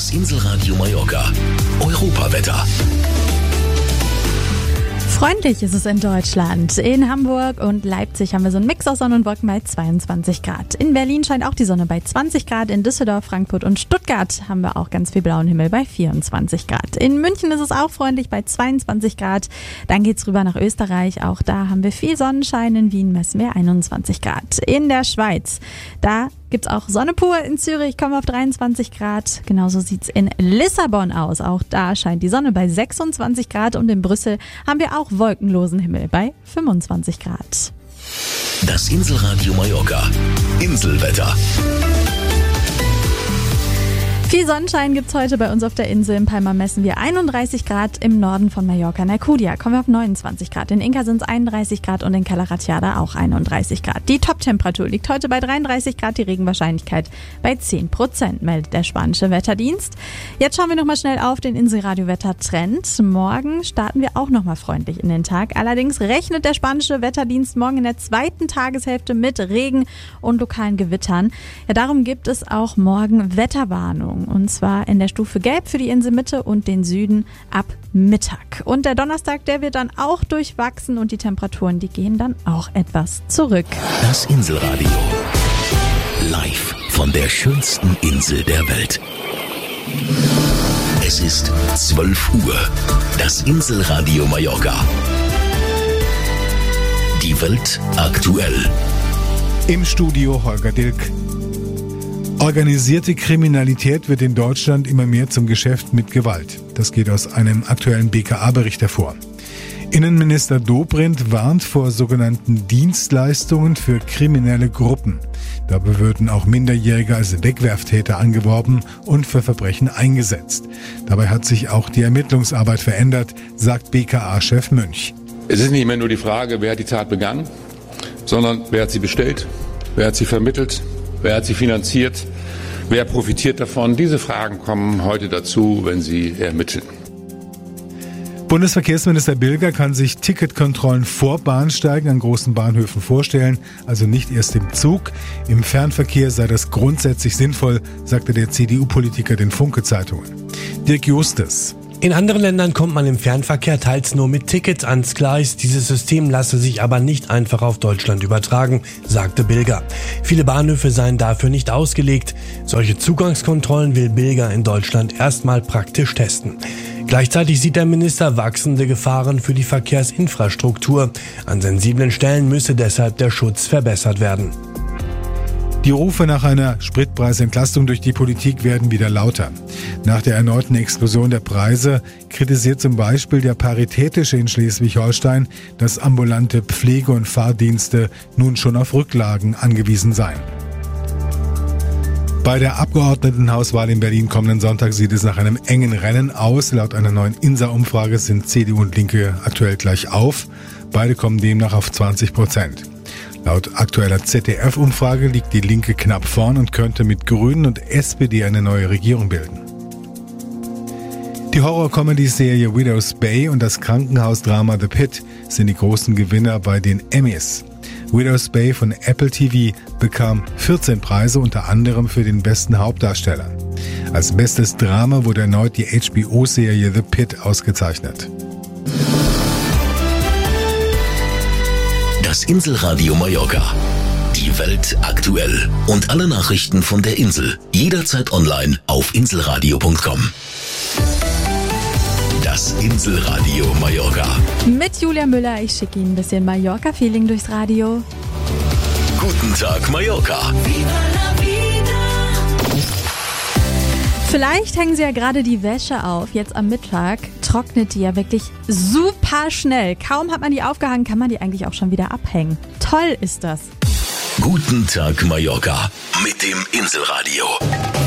Das Inselradio Mallorca. Europawetter. Freundlich ist es in Deutschland. In Hamburg und Leipzig haben wir so einen Mix aus Sonne und Wolken bei 22 Grad. In Berlin scheint auch die Sonne bei 20 Grad. In Düsseldorf, Frankfurt und Stuttgart haben wir auch ganz viel blauen Himmel bei 24 Grad. In München ist es auch freundlich bei 22 Grad. Dann geht's rüber nach Österreich. Auch da haben wir viel Sonnenschein. In Wien messen wir 21 Grad. In der Schweiz, da gibt's auch Sonne pur. In Zürich kommen wir auf 23 Grad. Genauso sieht's in Lissabon aus. Auch da scheint die Sonne bei 26 Grad. Und in Brüssel haben wir auch wolkenlosen Himmel bei 25 Grad. Das Inselradio Mallorca. Inselwetter. Viel Sonnenschein gibt's heute bei uns auf der Insel. In Palma messen wir 31 Grad, im Norden von Mallorca in Alcudia kommen wir auf 29 Grad. In Inca sind es 31 Grad und in Cala Ratjada auch 31 Grad. Die Toptemperatur liegt heute bei 33 Grad, die Regenwahrscheinlichkeit bei 10%, meldet der spanische Wetterdienst. Jetzt schauen wir nochmal schnell auf den Inselradio-Wettertrend. Morgen starten wir auch nochmal freundlich in den Tag. Allerdings rechnet der spanische Wetterdienst morgen in der zweiten Tageshälfte mit Regen und lokalen Gewittern. Ja, darum gibt es auch morgen Wetterwarnung. Und zwar in der Stufe Gelb für die Inselmitte und den Süden ab Mittag. Und der Donnerstag, der wird dann auch durchwachsen und die Temperaturen, die gehen dann auch etwas zurück. Das Inselradio. Live von der schönsten Insel der Welt. Es ist 12 Uhr. Das Inselradio Mallorca. Die Welt aktuell. Im Studio Holger Dilk. Organisierte Kriminalität wird in Deutschland immer mehr zum Geschäft mit Gewalt. Das geht aus einem aktuellen BKA-Bericht hervor. Innenminister Dobrindt warnt vor sogenannten Dienstleistungen für kriminelle Gruppen. Dabei würden auch Minderjährige als Wegwerftäter angeworben und für Verbrechen eingesetzt. Dabei hat sich auch die Ermittlungsarbeit verändert, sagt BKA-Chef Münch. Es ist nicht mehr nur die Frage, wer hat die Tat begangen, sondern wer hat sie bestellt, wer hat sie vermittelt, wer hat sie finanziert? Wer profitiert davon? Diese Fragen kommen heute dazu, wenn Sie ermitteln. Bundesverkehrsminister Bilger kann sich Ticketkontrollen vor Bahnsteigen an großen Bahnhöfen vorstellen, also nicht erst im Zug. Im Fernverkehr sei das grundsätzlich sinnvoll, sagte der CDU-Politiker den Funke-Zeitungen. Dirk Justus. In anderen Ländern kommt man im Fernverkehr teils nur mit Tickets ans Gleis. Dieses System lasse sich aber nicht einfach auf Deutschland übertragen, sagte Bilger. Viele Bahnhöfe seien dafür nicht ausgelegt. Solche Zugangskontrollen will Bilger in Deutschland erstmal praktisch testen. Gleichzeitig sieht der Minister wachsende Gefahren für die Verkehrsinfrastruktur. An sensiblen Stellen müsse deshalb der Schutz verbessert werden. Die Rufe nach einer Spritpreisentlastung durch die Politik werden wieder lauter. Nach der erneuten Explosion der Preise kritisiert zum Beispiel der Paritätische in Schleswig-Holstein, dass ambulante Pflege- und Fahrdienste nun schon auf Rücklagen angewiesen seien. Bei der Abgeordnetenhauswahl in Berlin kommenden Sonntag sieht es nach einem engen Rennen aus. Laut einer neuen INSA-Umfrage sind CDU und Linke aktuell gleich auf. Beide kommen demnach auf 20%. Laut aktueller ZDF-Umfrage liegt die Linke knapp vorn und könnte mit Grünen und SPD eine neue Regierung bilden. Die Horror-Comedy-Serie Widow's Bay und das Krankenhausdrama The Pit sind die großen Gewinner bei den Emmys. Widow's Bay von Apple TV bekam 14 Preise, unter anderem für den besten Hauptdarsteller. Als bestes Drama wurde erneut die HBO-Serie The Pit ausgezeichnet. Das Inselradio Mallorca. Die Welt aktuell. Und alle Nachrichten von der Insel. Jederzeit online auf inselradio.com. Das Inselradio Mallorca. Mit Julia Müller, ich schicke Ihnen ein bisschen Mallorca-Feeling durchs Radio. Guten Tag, Mallorca. Vielleicht hängen Sie ja gerade die Wäsche auf. Jetzt am Mittag trocknet die ja wirklich super schnell. Kaum hat man die aufgehangen, kann man die eigentlich auch schon wieder abhängen. Toll ist das. Guten Tag, Mallorca. Mit dem Inselradio.